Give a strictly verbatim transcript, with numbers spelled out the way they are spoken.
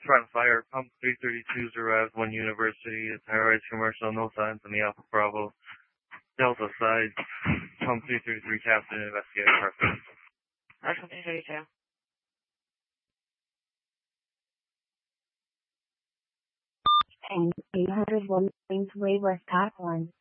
Front Fire, Pump three thirty-two, arrived one University, it's high-rise commercial, no signs on the Alpha Bravo. Delta side, Pump three thirty-three, Captain, investigate person. Russian three thirty-two. And eight hundred one Queensway West Park one.